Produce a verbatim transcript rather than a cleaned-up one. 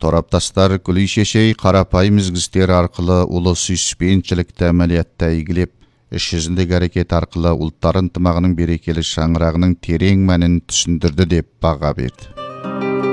Тораптастар Гүлүй Шешей қарапайым изгістер арқылы ұлы сүйіспеншілікті әмәлиятта игілеп, іс жүзіндегі әрекет арқылы ұлттар ынтымағының берекелі шаңырағының терең мәнін түсіндірді деп баға берді.